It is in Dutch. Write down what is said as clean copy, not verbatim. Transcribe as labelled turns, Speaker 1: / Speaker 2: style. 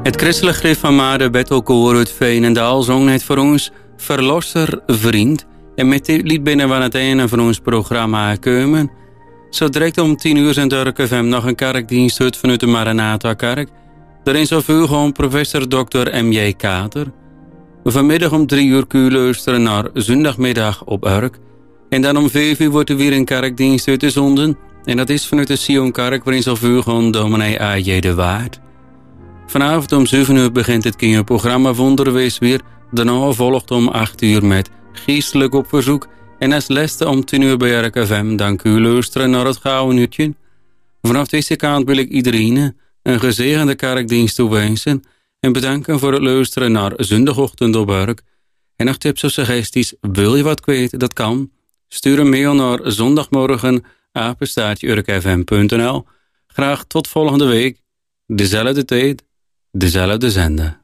Speaker 1: Het christelijk gereformeerde Bethelkoor uit Veenendaal zong het voor ons Verlosser Vriend. En met dit lied binnen we aan het einde van ons programma komen. Zo direct om 10 uur zijn Urk FM nog een kerkdienst uit vanuit de Maranatha-kerk. Daarin zal veel gewoon professor Dr. M.J. Kater. Vanmiddag om 3 uur kun je luisteren naar Zondagmiddag op Urk. En dan om 5 uur wordt er weer een kerkdienst uit de zonden. En dat is vanuit de Sionkerk waarin zal veel gewoon dominee A.J. de Waard. Vanavond om 7 uur begint het kinderprogramma Wonderwees weer. Daarna volgt om 8 uur met Geestelijk op verzoek. En als laatste om 10 uur bij RKFM dan kun je luisteren naar het Gouden Uurtje. Vanaf deze kant wil ik iedereen een gezegende kerkdienst toewensen. En bedanken voor het luisteren naar Zondagochtend op Urk. En nog tips of suggesties, wil je wat kwijt? Dat kan. Stuur een mail naar zondagmorgen@urkfm.nl. Graag tot volgende week. Dezelfde tijd, dezelfde zender.